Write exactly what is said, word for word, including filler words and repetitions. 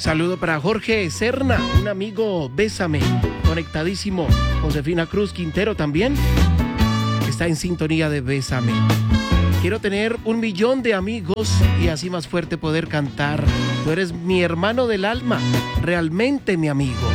Saludo para Jorge Serna, un amigo, bésame, conectadísimo. Josefina Cruz Quintero también está en sintonía de Bésame. Quiero tener un millón de amigos y así más fuerte poder cantar. Tú eres mi hermano del alma, realmente mi amigo.